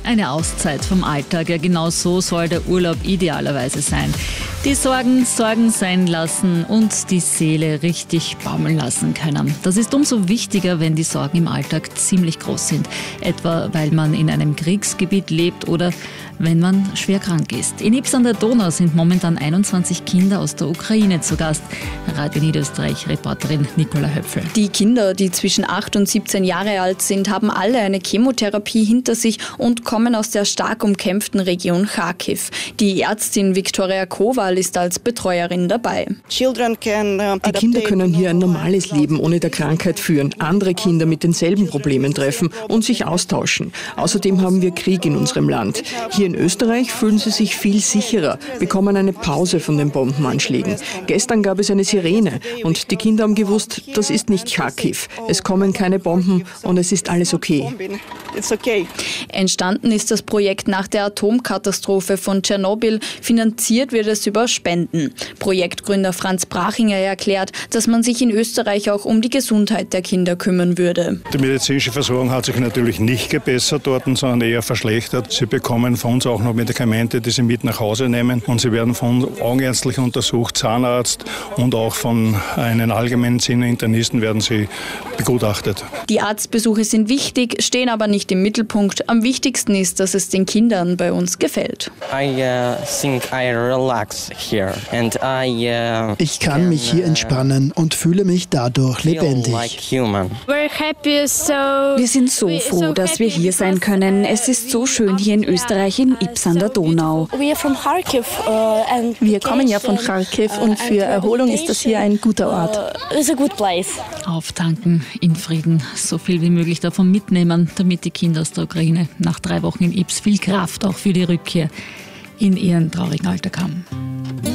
Eine Auszeit vom Alltag, ja genau so soll der Urlaub idealerweise sein. Die Sorgen sein lassen und die Seele richtig baumeln lassen können. Das ist umso wichtiger, wenn die Sorgen im Alltag ziemlich groß sind. Etwa, weil man in einem Kriegsgebiet lebt oder wenn man schwer krank ist. In Ybbs an der Donau sind momentan 21 Kinder aus der Ukraine zu Gast. Radio Niederösterreich-Reporterin Nicola Höpfel. Die Kinder, die zwischen 8 und 17 Jahre alt sind, haben alle eine Chemotherapie hinter sich und kommen aus der stark umkämpften Region Charkiw. Die Ärztin Viktoria Kowal ist als Betreuerin dabei. Die Kinder können hier ein normales Leben ohne der Krankheit führen, andere Kinder mit denselben Problemen treffen und sich austauschen. Außerdem haben wir Krieg in unserem Land. Hier in Österreich fühlen sie sich viel sicherer, bekommen eine Pause von den Bombenanschlägen. Gestern gab es eine Sirene und die Kinder haben gewusst, das ist nicht Charkiw. Es kommen keine Bomben und es ist alles okay. Entstanden ist das Projekt nach der Atomkatastrophe von Tschernobyl. Finanziert wird es über Spenden. Projektgründer Franz Brachinger erklärt, dass man sich in Österreich auch um die Gesundheit der Kinder kümmern würde. Die medizinische Versorgung hat sich natürlich nicht gebessert dort, sondern eher verschlechtert. Sie bekommen von uns auch noch Medikamente, die sie mit nach Hause nehmen. Und sie werden von augenärztlich untersucht, Zahnarzt und auch von einem allgemeinsinnigen Internisten werden sie begutachtet. Die Arztbesuche sind wichtig, stehen aber nicht im Mittelpunkt. Am wichtigsten ist, dass es den Kindern bei uns gefällt. Ich kann mich hier entspannen und fühle mich dadurch lebendig. Wir sind so froh, dass wir hier sein können. Es ist so schön hier in Österreich, in Ybbs an der Donau. Wir kommen ja von Charkiw und für Erholung ist das hier ein guter Ort. Auftanken in Frieden, so viel wie möglich davon mitnehmen, damit die Kinder aus der Ukraine nach 3 Wochen in Ybbs viel Kraft auch für die Rückkehr in ihren traurigen Alltag haben.